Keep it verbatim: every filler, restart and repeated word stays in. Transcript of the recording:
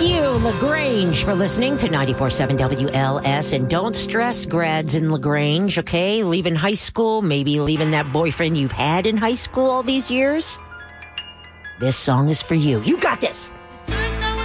you, LaGrange, for listening to ninety-four point seven W L S. And don't stress, grads in LaGrange, okay? Leaving high school, maybe leaving that boyfriend you've had in high school all these years. This song is for you. You got this.